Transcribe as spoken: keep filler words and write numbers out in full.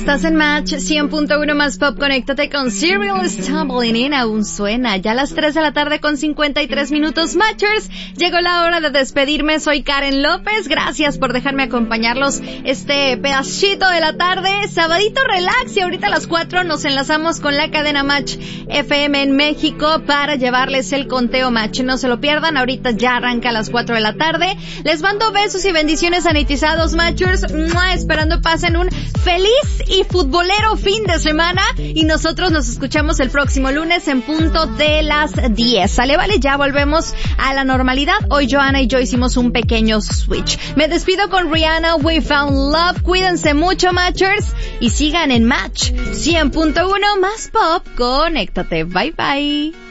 Estás en Match cien punto uno más Pop. Conéctate con Serial Stumbling In. Aún suena. Ya a las tres de la tarde con cincuenta y tres minutos. Matchers, llegó la hora de despedirme. Soy Karen López. Gracias por dejarme acompañarlos este pedacito de la tarde. Sabadito relax. Y ahorita a las cuatro nos enlazamos con la cadena Match F M en México para llevarles el conteo Match. No se lo pierdan. Ahorita ya arranca a las cuatro de la tarde. Les mando besos y bendiciones sanitizados, Matchers. ¡Mua! Esperando pasen un feliz y futbolero fin de semana. Y nosotros nos escuchamos el próximo lunes en punto de las diez. Sale, vale, ya volvemos a la normalidad. Hoy Joana y yo hicimos un pequeño switch. Me despido con Rihanna, We Found Love. Cuídense mucho, Matchers. Y sigan en Match cien punto uno más Pop. Conéctate. Bye, bye.